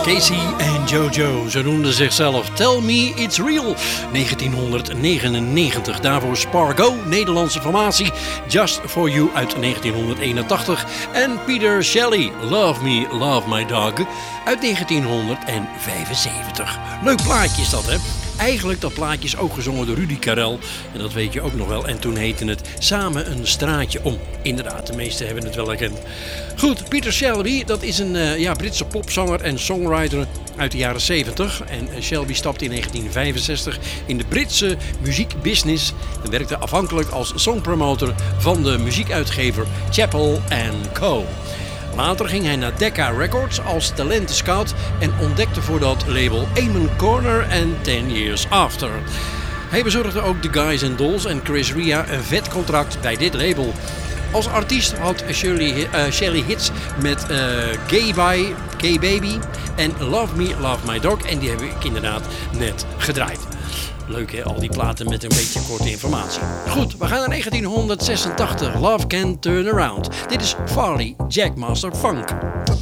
Casey en Jojo, ze noemden zichzelf Tell Me It's Real, 1999. Daarvoor Spargo, Nederlandse formatie, Just For You uit 1981. En Peter Shelley, Love Me, Love My Dog uit 1975. Leuk plaatje is dat, hè? Eigenlijk dat plaatje is ook gezongen door Rudy Karel. En dat weet je ook nog wel. En toen heette het Samen een straatje om. Inderdaad, de meesten hebben het wel herkend. Goed, Peter Shelby, dat is een Britse popzanger en songwriter uit de jaren 70. En Shelby stapte in 1965 in de Britse muziekbusiness. En werkte afhankelijk als songpromoter van de muziekuitgever Chappell & Co. Later ging hij naar Decca Records als talentenscout en ontdekte voor dat label Amen Corner en 10 Years After. Hij bezorgde ook The Guys and Dolls en Chris Rea een vet contract bij dit label. Als artiest had Shelley hits met Gay Baby en Love Me, Love My Dog. En die heb ik inderdaad net gedraaid. Leuk hè, al die platen met een beetje korte informatie. Goed, we gaan naar 1986. Love Can Turn Around. Dit is Farley Jackmaster Funk.